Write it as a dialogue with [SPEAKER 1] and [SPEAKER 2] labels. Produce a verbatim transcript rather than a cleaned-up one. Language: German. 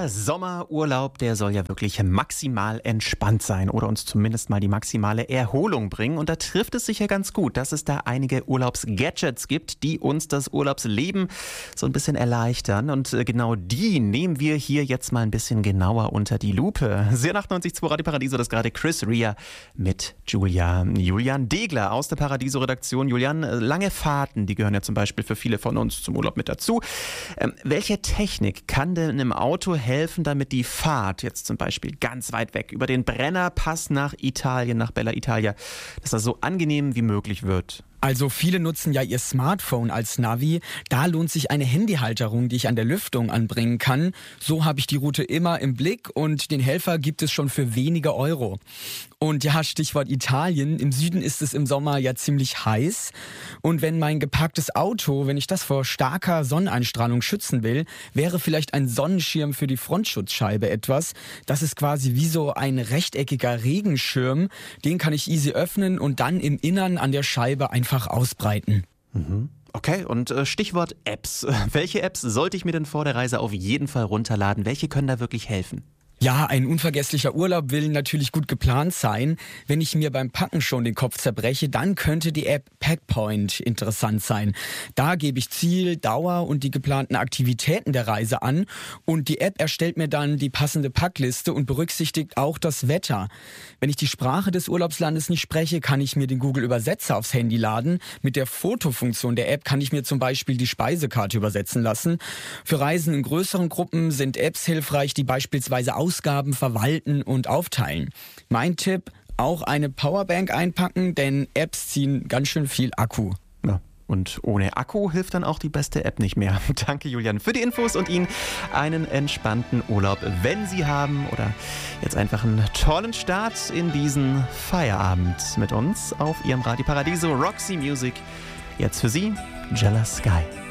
[SPEAKER 1] Der Sommerurlaub, der soll ja wirklich maximal entspannt sein oder uns zumindest mal die maximale Erholung bringen. Und da trifft es sich ja ganz gut, dass es da einige Urlaubsgadgets gibt, die uns das Urlaubsleben so ein bisschen erleichtern. Und genau die nehmen wir hier jetzt mal ein bisschen genauer unter die Lupe. Sie hören achtundneunzig Komma zwei Radio Paradiso, das ist gerade Chris Rea mit Julia. Julian Degler aus der Paradiso-Redaktion. Julian, lange Fahrten, die gehören ja zum Beispiel für viele von uns zum Urlaub mit dazu. Ähm, welche Technik kann denn im Auto helfen, damit die Fahrt jetzt zum Beispiel ganz weit weg über den Brennerpass nach Italien, nach Bella Italia, dass das so angenehm wie möglich wird?
[SPEAKER 2] Also viele nutzen ja ihr Smartphone als Navi. Da lohnt sich eine Handyhalterung, die ich an der Lüftung anbringen kann. So habe ich die Route immer im Blick und den Helfer gibt es schon für wenige Euro. Und ja, Stichwort Italien. Im Süden ist es im Sommer ja ziemlich heiß. Und wenn mein geparktes Auto, wenn ich das vor starker Sonneneinstrahlung schützen will, wäre vielleicht ein Sonnenschirm für die Frontschutzscheibe etwas. Das ist quasi wie so ein rechteckiger Regenschirm. Den kann ich easy öffnen und dann im Innern an der Scheibe einfach ausbreiten.
[SPEAKER 1] Mhm. Okay, und äh, Stichwort Apps. Welche Apps sollte ich mir denn vor der Reise auf jeden Fall runterladen? Welche können da wirklich helfen?
[SPEAKER 2] Ja, ein unvergesslicher Urlaub will natürlich gut geplant sein. Wenn ich mir beim Packen schon den Kopf zerbreche, dann könnte die App Packpoint interessant sein. Da gebe ich Ziel, Dauer und die geplanten Aktivitäten der Reise an und die App erstellt mir dann die passende Packliste und berücksichtigt auch das Wetter. Wenn ich die Sprache des Urlaubslandes nicht spreche, kann ich mir den Google-Übersetzer aufs Handy laden. Mit der Fotofunktion der App kann ich mir zum Beispiel die Speisekarte übersetzen lassen. Für Reisen in größeren Gruppen sind Apps hilfreich, die beispielsweise Ausgaben verwalten und aufteilen. Mein Tipp, auch eine Powerbank einpacken, denn Apps ziehen ganz schön viel Akku.
[SPEAKER 1] Ja, und ohne Akku hilft dann auch die beste App nicht mehr. Danke Julian für die Infos und Ihnen einen entspannten Urlaub, wenn Sie haben, oder jetzt einfach einen tollen Start in diesen Feierabend mit uns auf Ihrem Radio Paradiso Roxy Music. Jetzt für Sie, Jealous Sky.